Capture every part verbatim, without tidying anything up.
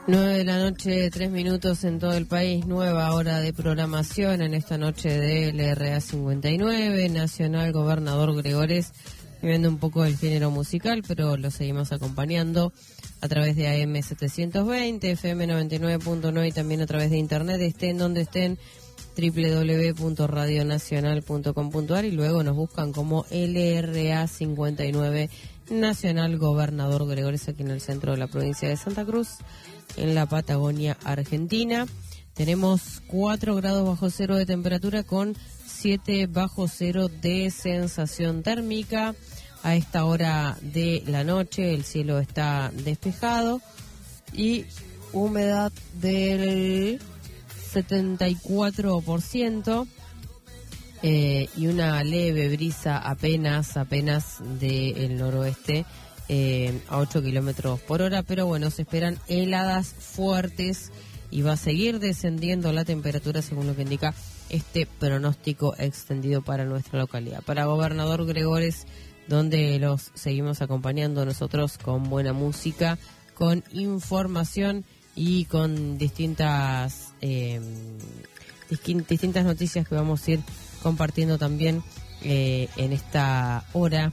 nueve de la noche, tres minutos en todo el país, nueva hora de programación en esta noche de L R A cincuenta y nueve, Nacional Gobernador Gregores, viendo un poco el género musical, pero lo seguimos acompañando a través de A M setecientos veinte, F M noventa y nueve punto nueve y también a través de internet, estén donde estén, doble u doble u doble u punto radio nacional punto com punto a r y luego nos buscan como L R A cincuenta y nueve Nacional Gobernador Gregores aquí en el centro de la provincia de Santa Cruz, en la Patagonia Argentina. Tenemos cuatro grados bajo cero de temperatura con siete bajo cero de sensación térmica. A esta hora de la noche el cielo está despejado y humedad del setenta y cuatro por ciento eh, y una leve brisa apenas, apenas del noroeste eh, a ocho kilómetros por hora, pero bueno, se esperan heladas fuertes y va a seguir descendiendo la temperatura según lo que indica este pronóstico extendido para nuestra localidad. Para Gobernador Gregores, donde los seguimos acompañando nosotros con buena música, con información y con distintas eh, distintas noticias que vamos a ir compartiendo también eh, en esta hora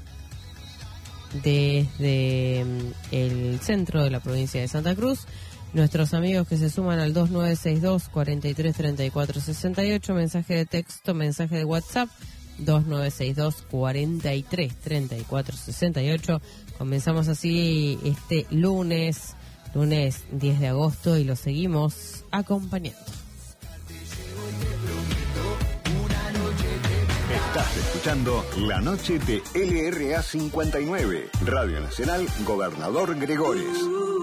desde el centro de la provincia de Santa Cruz. Nuestros amigos que se suman al dos nueve seis dos, cuatro tres, tres cuatro seis ocho, mensaje de texto, mensaje de WhatsApp, dos nueve seis dos, cuatro tres, tres cuatro seis ocho. Comenzamos así este lunes, lunes diez de agosto y lo seguimos acompañando. Estás escuchando La Noche de L R A cincuenta y nueve, Radio Nacional Gobernador Gregores.